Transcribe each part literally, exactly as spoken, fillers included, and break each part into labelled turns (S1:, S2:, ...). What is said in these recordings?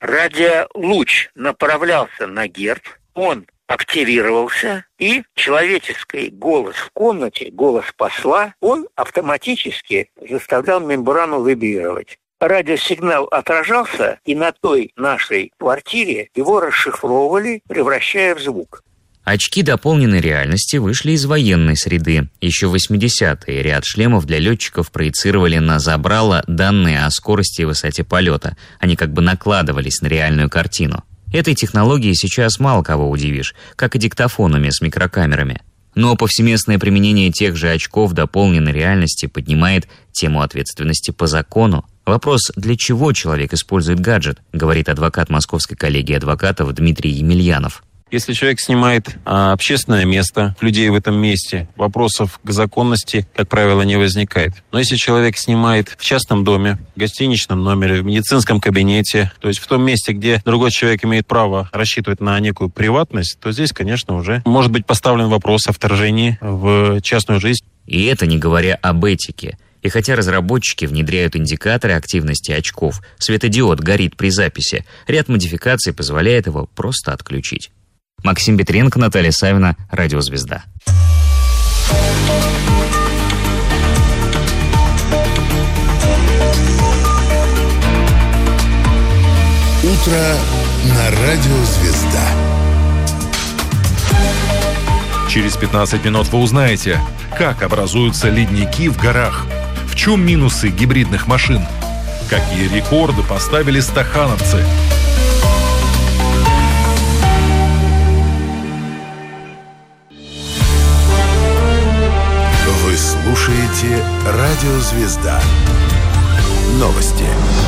S1: радиолуч направлялся на герб, он активировался, и человеческий голос в комнате, голос посла, он автоматически заставлял мембрану вибрировать. Радиосигнал отражался, и на той нашей квартире его расшифровывали, превращая в звук.
S2: Очки дополненной реальности вышли из военной среды. Еще в восьмидесятые ряд шлемов для летчиков проецировали на забрало данные о скорости и высоте полета. Они как бы накладывались на реальную картину. Этой технологией сейчас мало кого удивишь, как и диктофонами с микрокамерами. Но повсеместное применение тех же очков дополненной реальности поднимает тему ответственности по закону. Вопрос, для чего человек использует гаджет, говорит адвокат Московской коллегии адвокатов Дмитрий Емельянов.
S3: Если человек снимает а, общественное место, людей в этом месте, вопросов к законности, как правило, не возникает. Но если человек снимает в частном доме, в гостиничном номере, в медицинском кабинете, то есть в том месте, где другой человек имеет право рассчитывать на некую приватность, то здесь, конечно, уже может быть поставлен вопрос о вторжении в частную жизнь.
S2: И это не говоря об этике. И хотя разработчики внедряют индикаторы активности очков, светодиод горит при записи, ряд модификаций позволяет его просто отключить. Максим Петренко, Наталья Савина, Радиозвезда.
S4: Утро на Радиозвезда.
S5: Через пятнадцать минут вы узнаете, как образуются ледники в горах, в чем минусы гибридных машин, какие рекорды поставили стахановцы.
S4: Вы слушаете «Радиозвезда». Новости.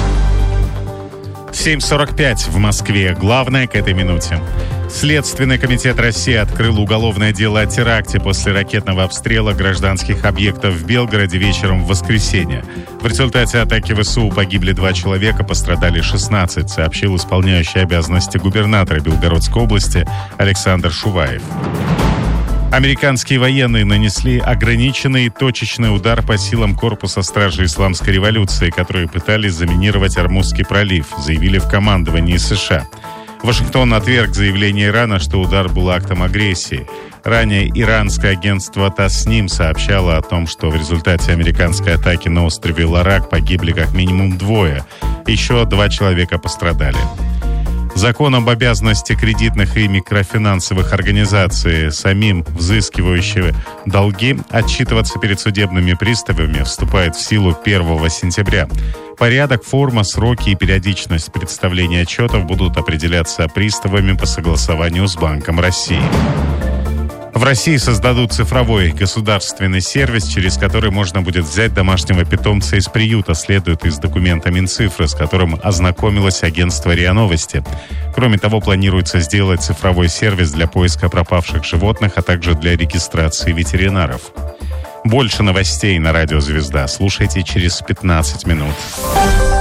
S6: семь сорок пять в Москве. Главное к этой минуте. Следственный комитет России открыл уголовное дело о теракте после ракетного обстрела гражданских объектов в Белгороде вечером в воскресенье. В результате атаки ВСУ погибли два человека, пострадали шестнадцать, сообщил исполняющий обязанности губернатора Белгородской области Александр Шуваев. Американские военные нанесли ограниченный точечный удар по силам корпуса стражи исламской революции, которые пытались заминировать Ормузский пролив, заявили в командовании США. Вашингтон отверг заявление Ирана, что удар был актом агрессии. Ранее иранское агентство Тасним сообщало о том, что в результате американской атаки на острове Ларак погибли как минимум двое, еще два человека пострадали. Закон об обязанности кредитных и микрофинансовых организаций самим взыскивающим долги отчитываться перед судебными приставами вступает в силу первого сентября. Порядок, форма, сроки и периодичность представления отчетов будут определяться приставами по согласованию с Банком России. В России создадут цифровой государственный сервис, через который можно будет взять домашнего питомца из приюта, следует из документа Минцифры, с которым ознакомилось агентство РИА Новости. Кроме того, планируется сделать цифровой сервис для поиска пропавших животных, а также для регистрации ветеринаров. Больше новостей на Радиозвезда слушайте через пятнадцать минут.